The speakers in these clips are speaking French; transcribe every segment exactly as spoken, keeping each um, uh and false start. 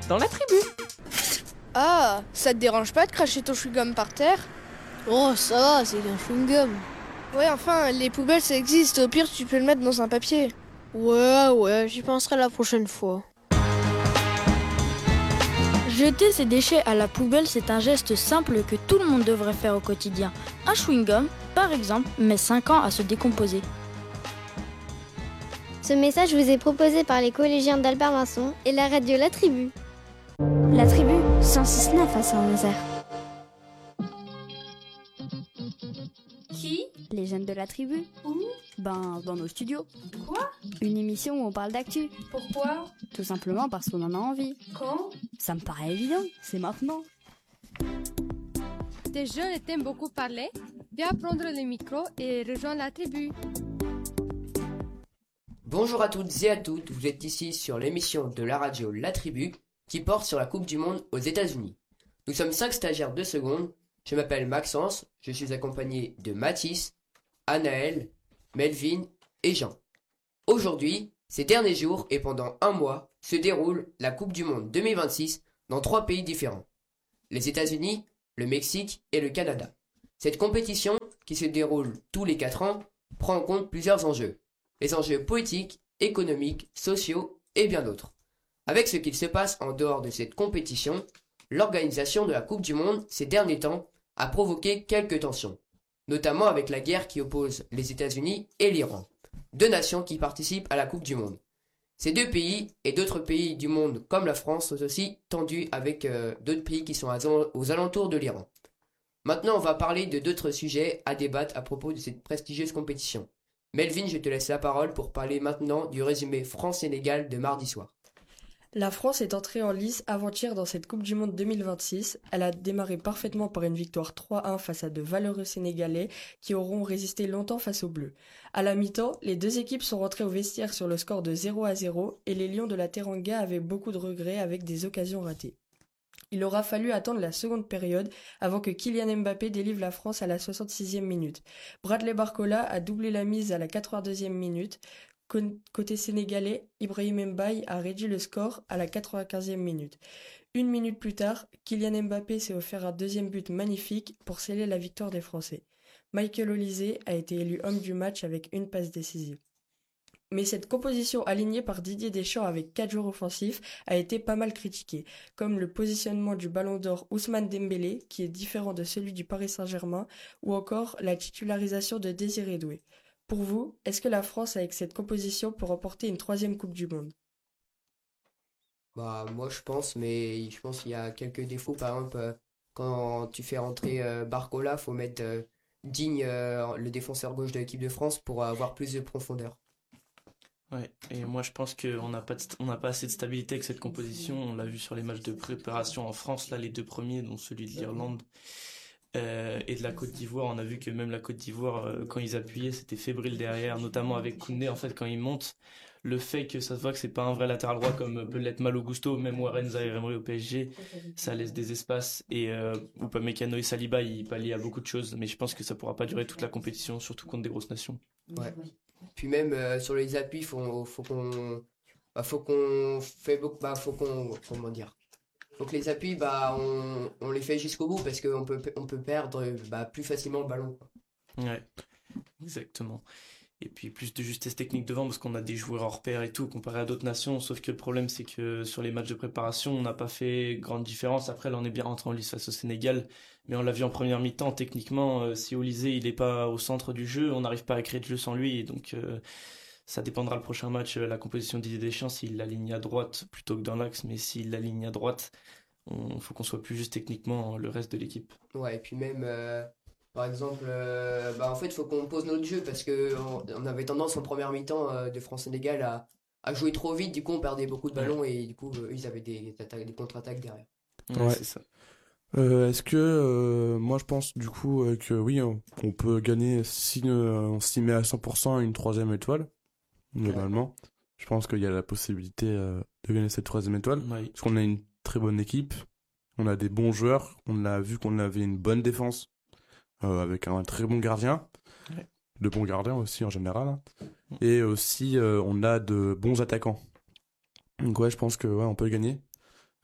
dans la tribu. Ah, ça te dérange pas de cracher ton chewing-gum par terre ? Oh, ça va, c'est un chewing-gum. Ouais, enfin, les poubelles ça existe, au pire tu peux le mettre dans un papier. Ouais, ouais, j'y penserai la prochaine fois. Jeter ses déchets à la poubelle, c'est un geste simple que tout le monde devrait faire au quotidien. Un chewing-gum, par exemple, met cinq ans à se décomposer. Ce message vous est proposé par les collégiens d'Albert Vincent et la radio La Tribu. La Tribu, cent six neuf à Saint-Nazaire. Qui ? Les jeunes de la tribu. Où ? Ben, dans nos studios. Quoi ? Une émission où on parle d'actu. Pourquoi ? Tout simplement parce qu'on en a envie. Quand ? Ça me paraît évident, c'est maintenant. T'es jeune et t'aimes beaucoup parler ? Viens prendre le micro et rejoins la tribu. Bonjour à toutes et à toutes, vous êtes ici sur l'émission de la radio La Tribu qui porte sur la Coupe du Monde aux États-Unis. Nous sommes cinq stagiaires de seconde. Je m'appelle Maxence, je suis accompagné de Mathis, Anaël, Melvin et Jean. Aujourd'hui, ces derniers jours et pendant un mois, se déroule la Coupe du Monde deux mille vingt-six dans trois pays différents. Les États-Unis, le Mexique et le Canada. Cette compétition, qui se déroule tous les quatre ans, prend en compte plusieurs enjeux. Les enjeux politiques, économiques, sociaux et bien d'autres. Avec ce qu'il se passe en dehors de cette compétition, l'organisation de la Coupe du Monde ces derniers temps a provoqué quelques tensions, notamment avec la guerre qui oppose les États-Unis et l'Iran, deux nations qui participent à la Coupe du Monde. Ces deux pays et d'autres pays du monde comme la France sont aussi tendus avec euh, d'autres pays qui sont aux alentours de l'Iran. Maintenant, on va parler de d'autres sujets à débattre à propos de cette prestigieuse compétition. Melvin, je te laisse la parole pour parler maintenant du résumé France-Sénégal de mardi soir. La France est entrée en lice avant-hier dans cette Coupe du Monde deux mille vingt-six. Elle a démarré parfaitement par une victoire trois un face à de valeureux Sénégalais qui auront résisté longtemps face aux Bleus. À la mi-temps, les deux équipes sont rentrées au vestiaire sur le score de zéro à zéro et les Lions de la Teranga avaient beaucoup de regrets avec des occasions ratées. Il aura fallu attendre la seconde période avant que Kylian Mbappé délivre la France à la soixante-sixième minute. Bradley Barcola a doublé la mise à la quatre-vingt-deuxième minute. Côté sénégalais, Ibrahim Mbaye a réduit le score à la quatre-vingt-quinzième minute. Une minute plus tard, Kylian Mbappé s'est offert un deuxième but magnifique pour sceller la victoire des Français. Michael Olise a été élu homme du match avec une passe décisive. Mais cette composition alignée par Didier Deschamps avec quatre joueurs offensifs a été pas mal critiquée, comme le positionnement du Ballon d'Or Ousmane Dembélé, qui est différent de celui du Paris Saint-Germain, ou encore la titularisation de Désiré Doué. Pour vous, est-ce que la France, avec cette composition, peut remporter une troisième Coupe du Monde ? Bah, moi je pense, mais je pense qu'il y a quelques défauts. Par exemple, euh, quand tu fais rentrer euh, Barcola, faut mettre euh, Digne, euh, le défenseur gauche de l'équipe de France, pour avoir plus de profondeur. Ouais, et moi je pense qu'on n'a pas, de st- on n'a pas assez de stabilité avec cette composition. On l'a vu sur les matchs de préparation en France, là les deux premiers, dont celui de l'Irlande. Euh, et de la Côte d'Ivoire, on a vu que même la Côte d'Ivoire, euh, quand ils appuyaient, c'était fébrile derrière, notamment avec Koundé. En fait, quand il monte, le fait que ça se voit que c'est pas un vrai latéral droit comme peut l'être Malo Gusto, même Warren Zaïre-Emery au P S G, ça laisse des espaces. Et euh, Upamecano et Saliba, ils pallient à beaucoup de choses, mais je pense que ça pourra pas durer toute la compétition, surtout contre des grosses nations. Ouais. Puis même euh, sur les appuis, faut, faut qu'on, bah, faut qu'on fait beaucoup, bah, faut qu'on, comment dire. Faut que les appuis, bah, on, on les fait jusqu'au bout parce qu'on peut, on peut perdre bah, plus facilement le ballon. Ouais, exactement. Et puis plus de justesse technique devant parce qu'on a des joueurs hors pair et tout comparé à d'autres nations. Sauf que le problème, c'est que sur les matchs de préparation, on n'a pas fait grande différence. Après, là, on est bien rentré en lice face au Sénégal. Mais on l'a vu en première mi-temps, techniquement, euh, si Olise, il n'est pas au centre du jeu, on n'arrive pas à créer de jeu sans lui. Et donc, euh, ça dépendra le prochain match, euh, la composition de Didier Deschamps, s'il l'aligne à droite plutôt que dans l'axe. Mais s'il l'aligne à droite, il faut qu'on soit plus juste techniquement le reste de l'équipe. Ouais, et puis même, euh, par exemple, euh, bah, en fait, il faut qu'on pose notre jeu parce qu'on on avait tendance en première mi-temps euh, de France-Sénégal à, à jouer trop vite. Du coup, on perdait beaucoup de ballons et du coup, eux, ils avaient des, des, attaques, des contre-attaques derrière. Ouais, Ouais. c'est ça. Euh, est-ce que euh, moi je pense du coup euh, que oui on, on peut gagner si euh, on s'y met à cent pour cent une troisième étoile globalement. Je pense qu'il y a la possibilité euh, de gagner cette troisième étoile Ouais. parce qu'on a une très bonne équipe, on a des bons joueurs, on a vu qu'on avait une bonne défense euh, avec un très bon gardien, Ouais. de bons gardiens aussi en général, hein. Et aussi euh, on a de bons attaquants. Donc ouais, je pense que ouais on peut gagner.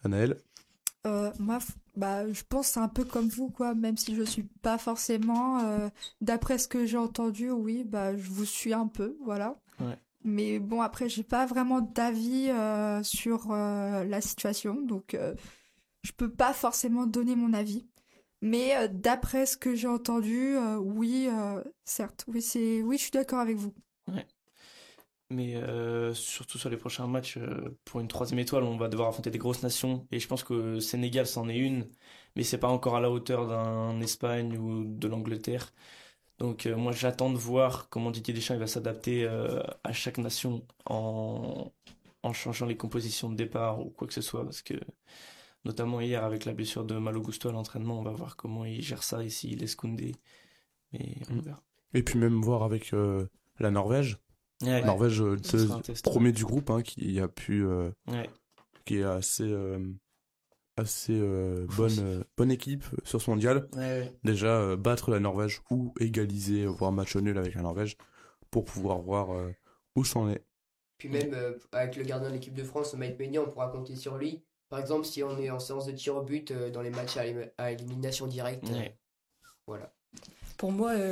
Anaël? Euh, moi, f- bah, je pense que c'est un peu comme vous, quoi, même si je suis pas forcément. euh, d'après ce que j'ai entendu, oui, bah, je vous suis un peu, voilà. Ouais. Mais bon, après, j'ai pas vraiment d'avis euh, sur euh, la situation, donc euh, je peux pas forcément donner mon avis. Mais euh, d'après ce que j'ai entendu, euh, oui, euh, certes, oui, c'est, oui, je suis d'accord avec vous. Ouais. Mais euh, surtout sur les prochains matchs, euh, pour une troisième étoile, on va devoir affronter des grosses nations. Et je pense que le Sénégal, c'en est une, mais c'est pas encore à la hauteur d'un Espagne ou de l'Angleterre. Donc euh, moi, j'attends de voir comment Didier Deschamps il va s'adapter euh, à chaque nation en, en changeant les compositions de départ ou quoi que ce soit. Parce que, notamment hier, avec la blessure de Malo Gusto à l'entraînement, on va voir comment il gère ça et s'il laisse Koundé. Mais on Mm. verra. Et puis même voir avec euh, la Norvège. Ouais. Norvège, euh, Ce c'est sera un test. premier du groupe, hein, qui a pu, euh, Ouais. qui est assez, euh, assez euh, bonne, euh, bonne équipe sur ce mondial. Ouais, ouais. Déjà euh, battre la Norvège ou égaliser, voire match nul avec la Norvège, pour pouvoir voir euh, où c'en est. Puis même euh, avec le gardien de l'équipe de France, Mike Maignan, on pourra compter sur lui. Par exemple, si on est en séance de tir au but euh, dans les matchs à, élim- à élimination directe. euh, Ouais. voilà. Pour moi, euh,